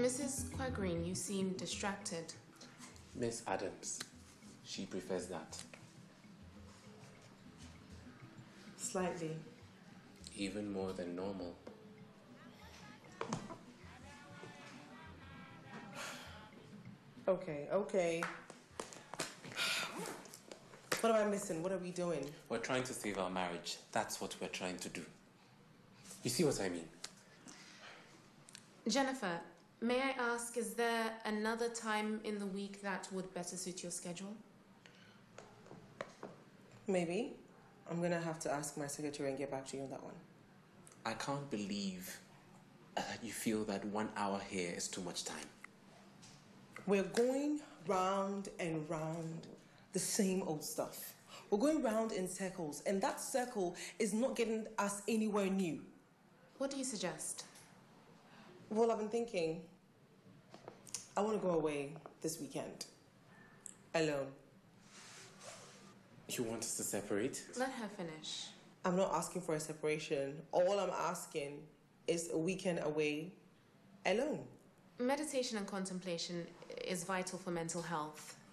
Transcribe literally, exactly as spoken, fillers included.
Missus Quagreen, you seem distracted. Miss Adams, she prefers that. Slightly. Even more than normal. Okay, okay. What am I missing? What are we doing? We're trying to save our marriage. That's what we're trying to do. You see what I mean? Jennifer, may I ask, is there another time in the week that would better suit your schedule? Maybe. I'm gonna have to ask my secretary and get back to you on that one. I can't believe that you feel that one hour here is too much time. We're going round and round the same old stuff. We're going round in circles, and that circle is not getting us anywhere new. What do you suggest? Well, I've been thinking, I want to go away this weekend. Alone. You want us to separate? Let her finish. I'm not asking for a separation. All I'm asking is a weekend away alone. Meditation and contemplation is vital for mental health.